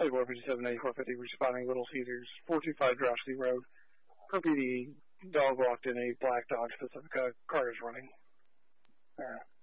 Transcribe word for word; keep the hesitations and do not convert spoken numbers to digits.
forty-four fifty-seven eighty-four fifty, responding Little Caesars, four two five Drosky Road. Per P D, dog walked in a black dog specific uh, car is running. Uh,